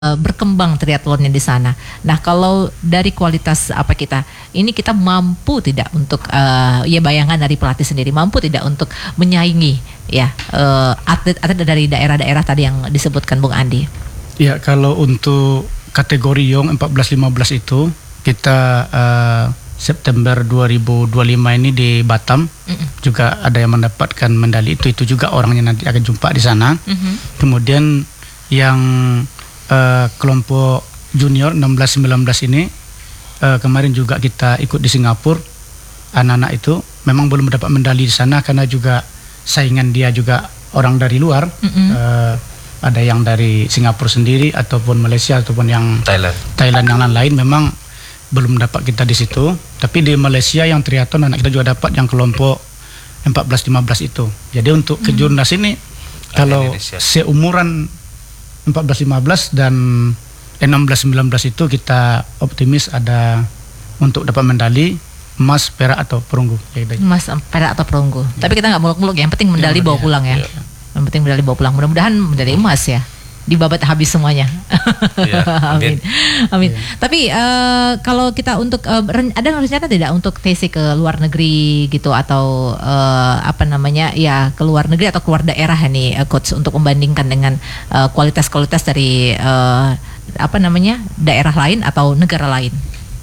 berkembang triathlonnya di sana. Nah, kalau dari kualitas ini kita mampu tidak untuk ya bayangan dari pelatih sendiri mampu tidak untuk menyaingi ya atlet-atlet dari daerah-daerah tadi yang disebutkan Bung Andi. Ya, kalau untuk kategori Young 14-15 itu kita September 2025 ini di Batam juga ada yang mendapatkan medali itu juga orangnya nanti akan jumpa di sana. Kemudian yang kelompok junior 16-19 ini kemarin juga kita ikut di Singapura. Anak-anak itu memang belum mendapat medali di sana karena juga saingan dia juga orang dari luar. Ada yang dari Singapura sendiri ataupun Malaysia ataupun yang Thailand yang lain memang belum dapat kita di situ. Tapi di Malaysia yang triathlon anak kita juga dapat yang kelompok 14-15 itu. Jadi untuk kejurnas ini kalau seumuran 14-15 dan 16-19 itu kita optimis ada untuk dapat medali emas, perak atau perunggu. Emas, perak atau perunggu. Tapi kita nggak muluk-muluk, yang penting medali bawa pulang ya. Yang penting medali bawa pulang. Mudah-mudahan medali emas ya. Dibabat habis semuanya. Amin. Amin. Tapi kalau kita untuk ada rencana tidak untuk TC ke luar negeri gitu atau ya ke luar negeri atau keluar daerah nih coach untuk membandingkan dengan kualitas-kualitas dari daerah lain atau negara lain?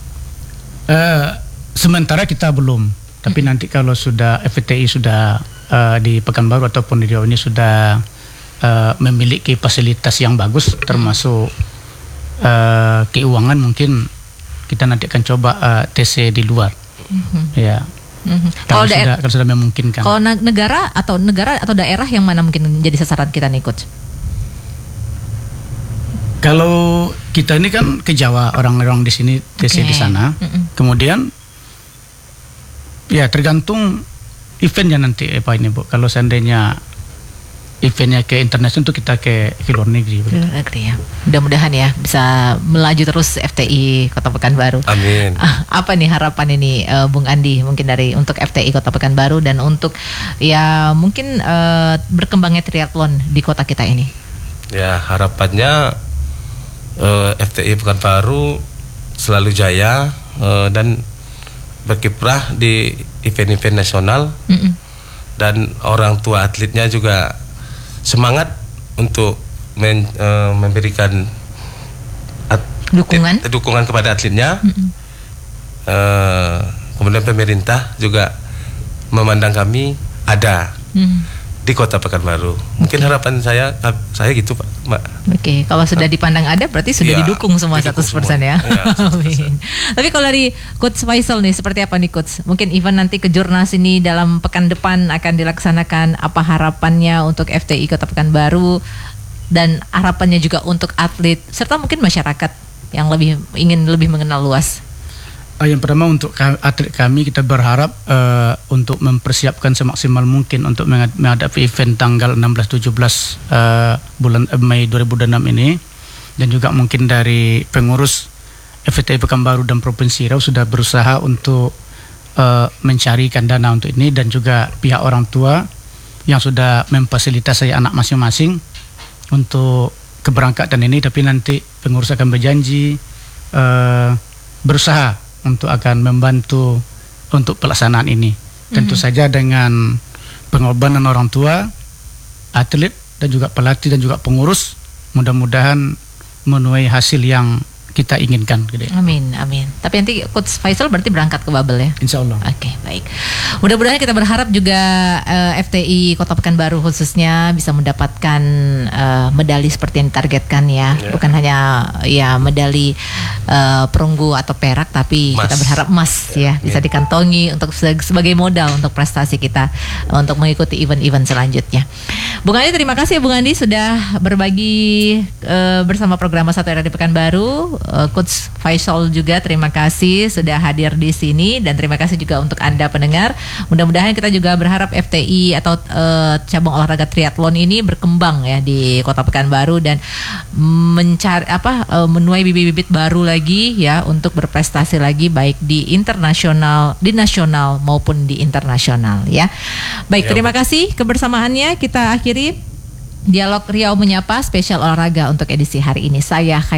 Sementara kita belum. Tapi nanti kalau sudah FTI sudah di Pekanbaru ataupun di Riau ini sudah memiliki fasilitas yang bagus termasuk keuangan, mungkin kita nanti akan coba TC di luar. Ya. Kalau sudah memungkinkan. Kalau negara atau daerah yang mana mungkin menjadi sasaran kita nih coach? Kalau kita ini kan ke Jawa, orang-orang di sini TC di sana. Kemudian ya tergantung eventnya nanti ini Bu. Kalau seandainya eventnya ke internasional itu kita ke luar negeri. Luar negeri ya. Mudah-mudahan ya bisa melaju terus FTI Kota Pekanbaru. Amin. Apa nih harapan ini Bung Andi mungkin untuk FTI Kota Pekanbaru dan untuk ya mungkin berkembangnya triathlon di kota kita ini? Ya, harapannya FTI Pekanbaru selalu jaya dan berkiprah di event-event nasional. Dan orang tua atletnya juga semangat untuk memberikan dukungan kepada atletnya. Kemudian pemerintah juga memandang kami ada di Kota Pekanbaru. Mungkin harapan saya gitu Pak, Mbak. Oke, kalau sudah dipandang ada berarti sudah didukung semua 100% ya. Amin. Tapi kalau dari Coach Faisal nih seperti apa nih Coach? Mungkin event nanti kejurnas ini dalam pekan depan akan dilaksanakan, apa harapannya untuk FTI Kota Pekanbaru dan harapannya juga untuk atlet serta mungkin masyarakat yang ingin lebih mengenal luas? Yang pertama untuk atlet kami, kita berharap untuk mempersiapkan semaksimal mungkin untuk menghadapi event tanggal 16-17 bulan Mei 2006 ini. Dan juga mungkin dari pengurus FTI Pekanbaru dan Provinsi Riau sudah berusaha untuk mencarikan dana untuk ini, dan juga pihak orang tua yang sudah memfasilitasi anak masing-masing untuk keberangkatan ini. Tapi nanti pengurus akan berjanji berusaha untuk akan membantu untuk pelaksanaan ini. Tentu saja dengan pengorbanan orang tua, atlet dan juga pelatih dan juga pengurus, mudah-mudahan menuai hasil yang kita inginkan. Amin, amin. Tapi nanti Coach Faisal berarti berangkat ke Babel ya? Insya Allah. Oke, baik. Mudah-mudahan kita berharap juga FTI Kota Pekanbaru khususnya bisa mendapatkan medali seperti yang ditargetkan ya. Bukan hanya ya medali perunggu atau perak, tapi kita berharap emas ya bisa dikantongi untuk sebagai modal untuk prestasi kita untuk mengikuti event-event selanjutnya. Bung Andi, terima kasih ya Bung Andi sudah berbagi bersama program Satu Era di Pekanbaru. Coach Faisal juga terima kasih sudah hadir di sini, dan terima kasih juga untuk Anda pendengar. Mudah-mudahan kita juga berharap FTI atau cabang olahraga triathlon ini berkembang ya di Kota Pekanbaru dan mencari menuai bibit-bibit baru lagi ya untuk berprestasi lagi baik di internasional, di nasional maupun di internasional ya. Baik, terima kasih kebersamaannya. Kita akhiri Dialog Riau Menyapa spesial olahraga untuk edisi hari ini. Saya